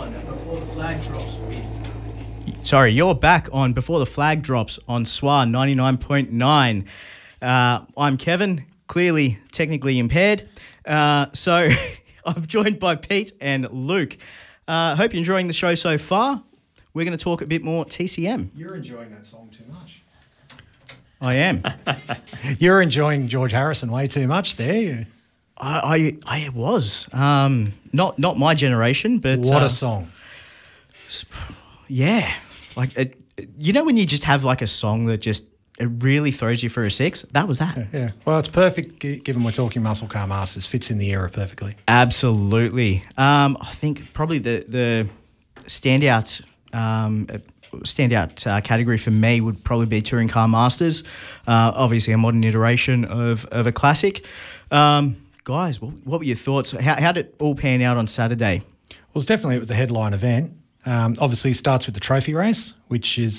on Before the Flag Drops with... Sorry, you're back on Before the Flag Drops on SWAR 99.9. I'm Kevin, clearly technically impaired. So I'm joined by Pete and Luke. Hope you're enjoying the show so far. We're going to talk a bit more TCM. You're enjoying that song too much. I am. You're enjoying George Harrison way too much there. I was. Not my generation, but... What a song. Yeah. Like, you know when you just have like a song that just... It really throws you for a six? That was that. Yeah. Well, it's perfect given we're talking Muscle Car Masters. Fits in the era perfectly. Absolutely. I think probably the standout category for me would probably be Touring Car Masters. Obviously a modern iteration of a classic. Guys, what were your thoughts? How did it all pan out on Saturday? Well, it was the headline event. Obviously, it starts with the trophy race, which is,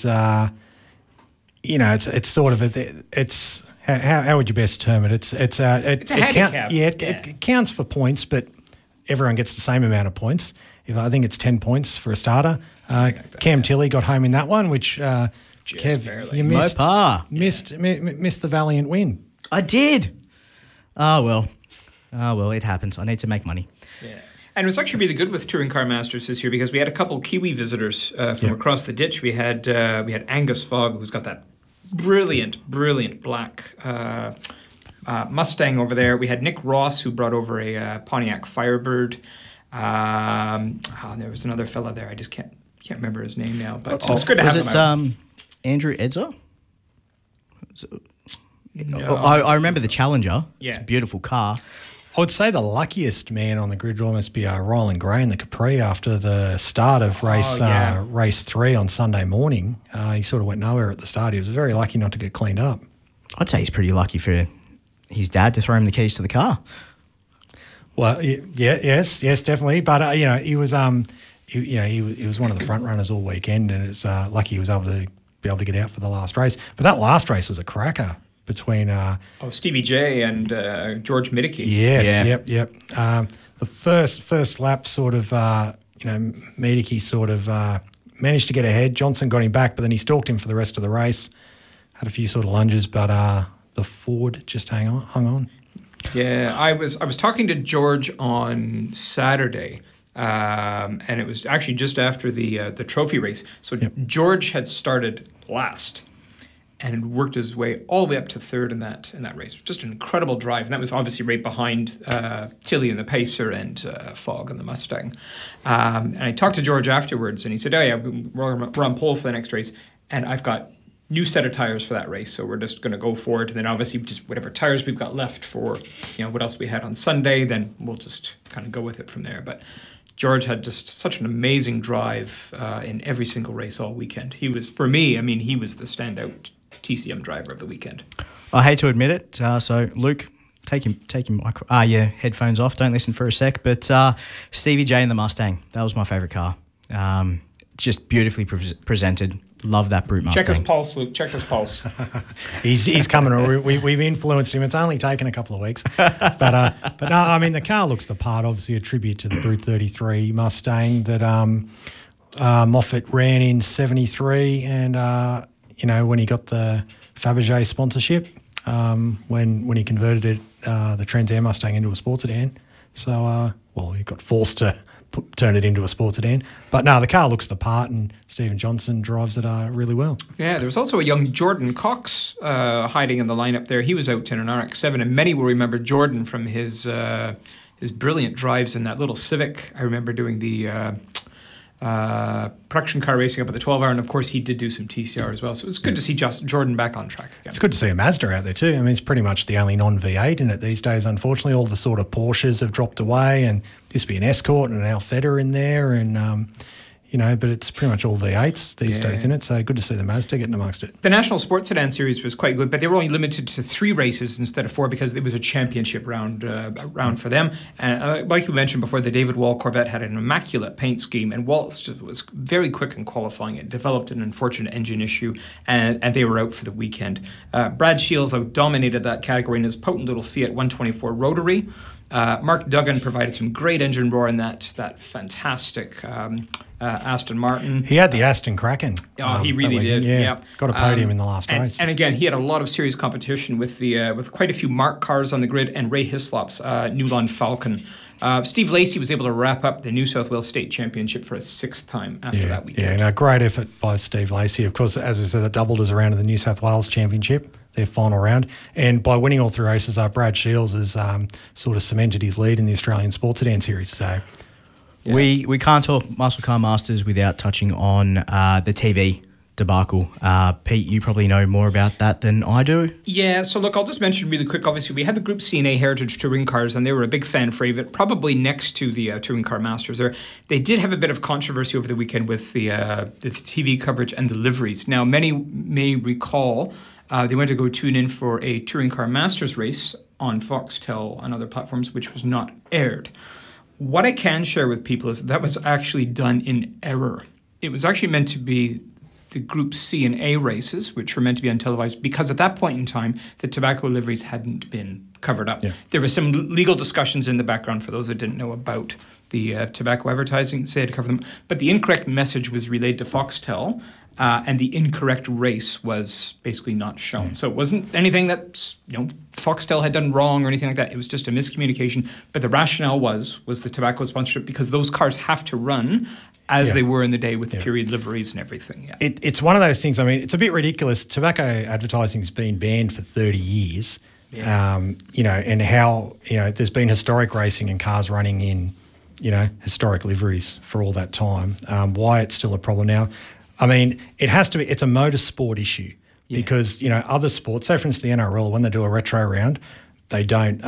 it's sort of it's how would you best term it? It's a handicap. It counts for points, but everyone gets the same amount of points. I think it's 10 points for a starter. Cam Tilley got home in that one, which Kev, barely. you missed the valiant win. I did. Oh well, it happens. I need to make money. Yeah. And it was actually really good with Touring Car Masters this year because we had a couple Kiwi visitors from across the ditch. We had Angus Fogg, who's got that brilliant black Mustang over there. We had Nick Ross, who brought over a Pontiac Firebird. There was another fella there. I just can't remember his name now. But it was good to have him. Was it Andrew Edzer? No, I remember the Challenger. Yeah. It's a beautiful car. I would say the luckiest man on the grid will almost be Roland Gray in the Capri after the start of race 3 on Sunday morning. He sort of went nowhere at the start. He was very lucky not to get cleaned up. I'd say he's pretty lucky for his dad to throw him the keys to the car. Well, yes, definitely. But he was he was one of the front runners all weekend, and it's lucky he was able to get out for the last race. But that last race was a cracker between Stevie J and George Middeke. Yes, yep. The first lap sort of Middeke sort of managed to get ahead. Johnson got him back, but then he stalked him for the rest of the race. Had a few sort of lunges, but the Ford just hung on. Yeah, I was talking to George on Saturday, and it was actually just after the trophy race. So George had started last and worked his way all the way up to third in that race. Just an incredible drive, and that was obviously right behind Tilley and the Pacer and Fogg and the Mustang. And I talked to George afterwards, and he said, "Oh yeah, we're on pole for the next race, and I've got new set of tires for that race, so we're just going to go for it, and then obviously just whatever tires we've got left for what else we had on Sunday, then we'll just kind of go with it from there." But George had just such an amazing drive in every single race all weekend. He was, for me, he was the standout TCM driver of the weekend. I hate to admit it, so Luke, take your headphones off, don't listen for a sec, but Stevie J and the Mustang, that was my favourite car. Just beautifully presented. Love that brute Mustang. Check his pulse, Luke. Check his pulse. He's coming. We've influenced him. It's only taken a couple of weeks, but no. The car looks the part. Obviously, a tribute to the Brute 33 Mustang that Moffat ran in '73, and when he got the Fabergé sponsorship, when he converted it, the Trans Am Mustang into a sports sedan. So he got forced to turn it into a sports sedan. But no, the car looks the part, and Stephen Johnson drives it really well. Yeah, there was also a young Jordan Cox hiding in the lineup there. He was out in an RX-7, and many will remember Jordan from his brilliant drives in that little Civic. I remember doing the production car racing up at the 12-hour, and of course he did do some TCR as well. So it was good to see Jordan back on track again. It's good to see a Mazda out there too. It's pretty much the only non-V8 in it these days. Unfortunately, all the sort of Porsches have dropped away, and used to be an Escort and an Alfetta in there, and but it's pretty much all V8s these days in it. So good to see the Mazda getting amongst it. The National Sports Sedan Series was quite good, but they were only limited to 3 races instead of 4 because it was a championship round for them. And like you mentioned before, the David Wall Corvette had an immaculate paint scheme, and Wall was very quick in qualifying it. Developed an unfortunate engine issue, and they were out for the weekend. Brad Shields dominated that category in his potent little Fiat 124 Rotary. Mark Duggan provided some great engine roar in that fantastic Aston Martin. He had the Aston Kraken. Oh, he really did. Yeah. Got a podium in the last race. And again, he had a lot of serious competition with with quite a few Mark cars on the grid and Ray Hislop's Newland Falcon. Steve Lacey was able to wrap up the New South Wales State Championship for a 6th time after that weekend. Yeah, great effort by Steve Lacey. Of course, as we said, that doubled us around in the New South Wales Championship, their final round. And by winning all 3 races, Brad Shields has sort of cemented his lead in the Australian Sports Sedan Series. So yeah. We can't talk Muscle Car Masters without touching on the TV debacle. Pete, you probably know more about that than I do. Yeah, so look, I'll just mention really quick. Obviously, we had the Group C&A Heritage Touring Cars, and they were a big fan favorite, probably next to the Touring Car Masters. They did have a bit of controversy over the weekend with the TV coverage and the liveries. Now, many may recall they went to go tune in for a Touring Car Masters race on Foxtel and other platforms, which was not aired. What I can share with people is that was actually done in error. It was actually meant to be the Group C and A races, which were meant to be untelevised, because at that point in time, the tobacco liveries hadn't been covered up. Yeah. There were some legal discussions in the background for those that didn't know about the tobacco advertising, so they had to cover them. But the incorrect message was relayed to Foxtel, and the incorrect race was basically not shown. So it wasn't anything that Foxtel had done wrong or anything like that. It was just a miscommunication. But the rationale was the tobacco sponsorship, because those cars have to run as they were in the day with the period liveries and everything. Yeah. It's one of those things. I mean, it's a bit ridiculous. Tobacco advertising's been banned for 30 years. Yeah. And how there's been historic racing and cars running in historic liveries for all that time. Why it's still a problem now? I mean, it has to be. It's a motorsport issue because other sports, say for instance the NRL, when they do a retro round, they don't.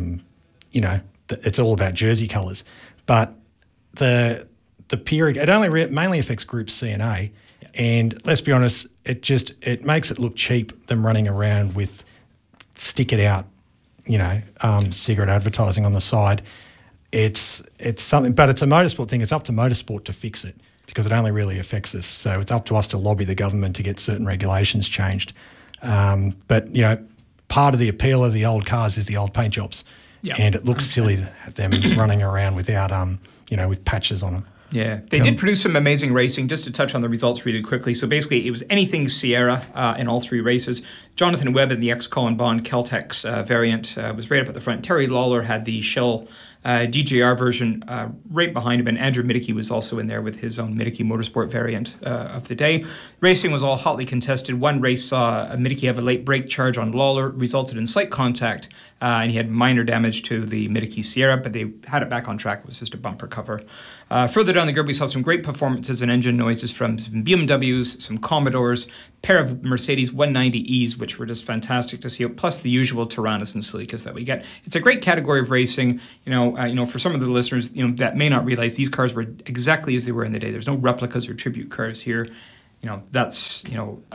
It's all about jersey colours, but the period it only mainly affects Group C and A, and let's be honest, it makes it look cheap them running around with stick it out, cigarette advertising on the side. It's something, but it's a motorsport thing. It's up to motorsport to fix it, because it only really affects us. So it's up to us to lobby the government to get certain regulations changed. But part of the appeal of the old cars is the old paint jobs, and it looks silly them running around without with patches on them. Yeah, they did produce some amazing racing. Just to touch on the results really quickly. So basically, it was anything Sierra in all 3 races. Jonathan Webb in the ex-Colin Bond Keltex variant was right up at the front. Terry Lawler had the Shell DJR version right behind him, and Andrew Middeke was also in there with his own Middeke Motorsport variant of the day. Racing was all hotly contested. One race saw Middeke have a late brake charge on Lawler, resulted in slight contact, and he had minor damage to the Middeke Sierra, but they had it back on track. It was just a bumper cover. Further down the grid, we saw some great performances and engine noises from some BMWs, some Commodores, pair of Mercedes 190Es, which were just fantastic to see, plus the usual Tyrannos and Celicas that we get. It's a great category of racing. For some of the listeners, that may not realize these cars were exactly as they were in the day. There's no replicas or tribute cars here. That's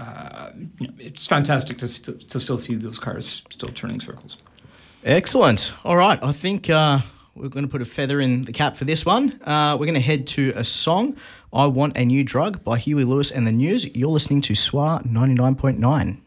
it's fantastic to still see those cars still turning circles. Excellent. All right, I think we're going to put a feather in the cap for this one. We're going to head to a song, I Want a New Drug by Huey Lewis and the News. You're listening to SWR 99.9.